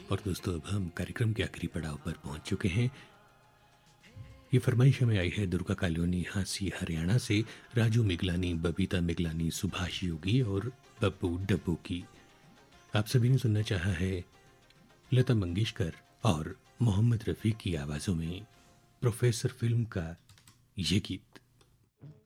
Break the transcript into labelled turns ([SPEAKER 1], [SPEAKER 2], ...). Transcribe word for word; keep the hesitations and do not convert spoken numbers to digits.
[SPEAKER 1] और दोस्तों अब हम कार्यक्रम के आखिरी पड़ाव पर पहुंच चुके हैं। ये फरमाइश हमें आई है दुर्गा कॉलोनी हांसी हरियाणा से राजू मिगलानी, बबीता मिगलानी, सुभाष योगी और बब्बू डब्बू की। आप सभी ने सुनना चाहा है लता मंगेशकर और मोहम्मद रफ़ी की आवाज़ों में प्रोफेसर फिल्म का ये गीत।